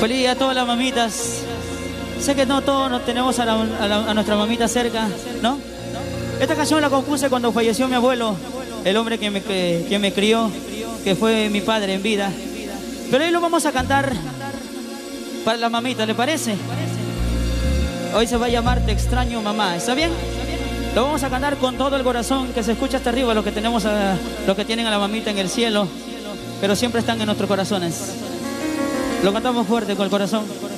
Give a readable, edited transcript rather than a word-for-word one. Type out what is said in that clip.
Feliz día a todas las mamitas. Sé que no todos nos tenemos a nuestra mamita cerca, ¿no? Esta canción la compuse cuando falleció mi abuelo, el hombre que me crió, que fue mi padre en vida. Pero hoy lo vamos a cantar para la mamita, ¿le parece? Hoy se va a llamar Te extraño, mamá, ¿está bien? Lo vamos a cantar con todo el corazón, que se escucha hasta arriba, los que tienen a la mamita en el cielo, pero siempre están en nuestros corazones. Lo cantamos fuerte con el corazón.